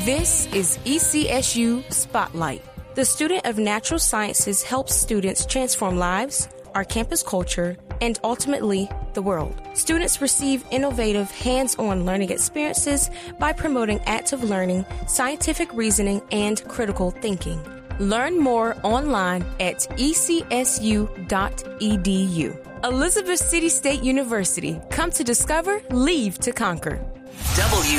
This is ECSU Spotlight. The Student of Natural Sciences helps students transform lives, our campus culture, and ultimately, the world. Students receive innovative hands-on learning experiences by promoting active learning, scientific reasoning, and critical thinking. Learn more online at ecsu.edu. Elizabeth City State University. Come to discover, leave to conquer.